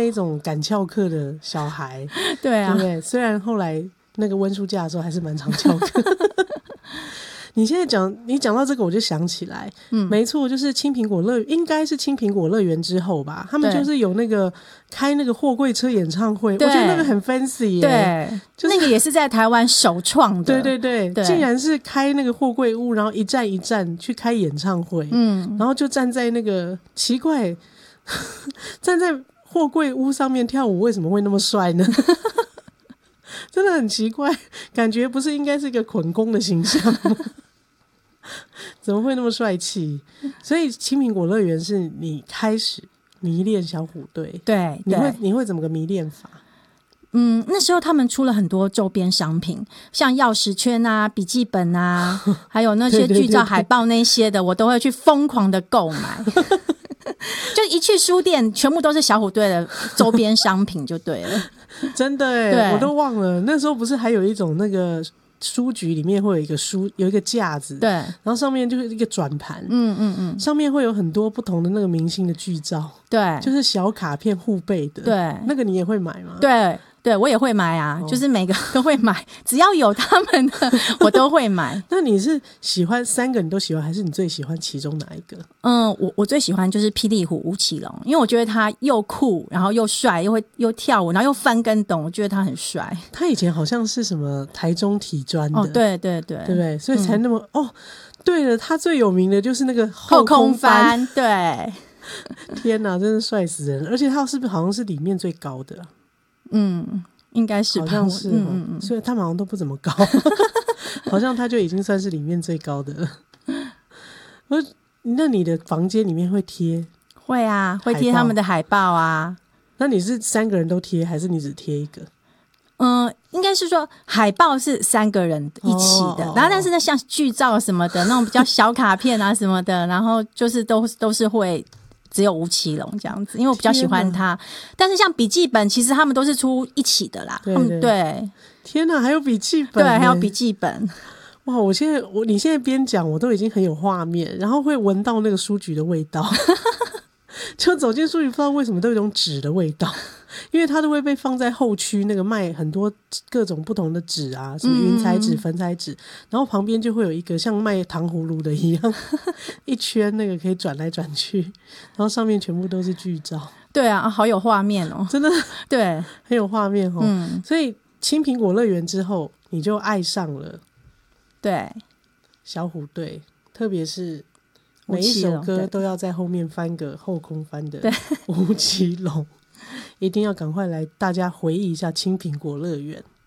那种赶翘课的小孩， 对啊， 对不对？虽然后来那个温书假的时候还是蛮常翘课。你现在你讲到这个，我就想起来，没错，就是青苹果乐园，应该是青苹果乐园之后吧，他们就是有那个开那个货柜车演唱会，我觉得那个很 fancy 耶， 对，就是那个也是在台湾首创的， 对对对，竟然是开那个货柜屋，然后一站一站去开演唱会，然后就站在那个奇怪，站在货柜屋上面跳舞，为什么会那么帅呢？真的很奇怪，感觉不是应该是一个捆工的形象吗？怎么会那么帅气？所以青苹果乐园是你开始迷恋小虎队， 对， 你会怎么个迷恋法？ 那时候他们出了很多周边商品，像钥匙圈啊、笔记本啊，还有那些剧照、海报那些的，我都会去疯狂的购买。就一去书店，全部都是小虎队的周边商品，就对了。真的耶，我都忘了那时候不是还有一种那个书局里面会有一个有一个架子， 对， 然后上面就是一个转盘，上面会有很多不同的那个明星的剧照， 对， 就是小卡片互背的， 对， 那个你也会买吗？ 对，我也会买啊，就是每个都会买，只要有他们的我都会买。 那你是喜欢3个你都喜欢，还是你最喜欢其中哪一个？ 我最喜欢就是霹雳虎吴奇隆，因为我觉得他又酷，然后又帅，又跳舞，然后又翻跟斗，我觉得他很帅。他以前好像是什么台中体专的， 对， 对不对？所以才那么对了，他最有名的就是那个后空翻， 对。 天哪，真是帅死人了！而且他是不是好像是里面最高的？ 应该是吧， 好像是，所以他们好像都不怎么高，好像他就已经算是里面最高的了。那你的房间里面会贴？ 会啊，会贴他们的海报啊。 那你是3个人都贴，还是你只贴一个？ 应该是说海报是3个人一起的，然后但是呢，像剧照什么的那种比较小卡片啊什么的，然后就是都是会。只有吴奇隆这样子，因为我比较喜欢他。但是像笔记本，其实他们都是出一起的啦。对， 天哪，还有笔记本， 对，还有笔记本。 哇！你现在边讲，我都已经很有画面，然后会闻到那个书局的味道。就走进书局，不知道为什么都有一种纸的味道，因为它都会被放在后区那个卖很多各种不同的纸啊，什么云彩纸、粉彩纸，然后旁边就会有一个像卖糖葫芦的一样，一圈那个可以转来转去，然后上面全部都是剧照。 对啊，好有画面哦， 真的， 对， 很有画面哦。所以青苹果乐园之后，你就爱上了对小虎队，特别是。每一首歌都要在后面翻个后空翻的吴奇隆，一定要赶快来大家回忆一下青苹果乐园。